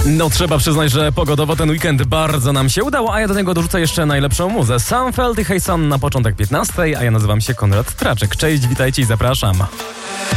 No trzeba przyznać, że pogodowo ten weekend bardzo nam się udało, a ja do tego dorzucę jeszcze najlepszą muzę. Sunfeld i Hey Son na początek 15, a ja nazywam się Konrad Traczek. Cześć, witajcie i zapraszam.